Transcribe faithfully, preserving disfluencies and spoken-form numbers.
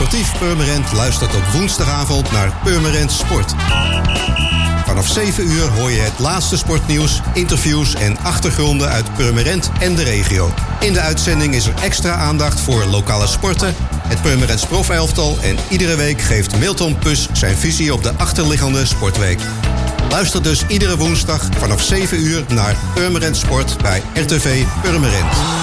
Sportief Purmerend luistert op woensdagavond naar Purmerend Sport. Vanaf zeven uur hoor je het laatste sportnieuws, interviews en achtergronden uit Purmerend en de regio. In de uitzending is er extra aandacht voor lokale sporten, het Purmerends profelftal en iedere week geeft Milton Pus zijn visie op de achterliggende sportweek. Luister dus iedere woensdag vanaf zeven uur naar Purmerend Sport bij R T V Purmerend.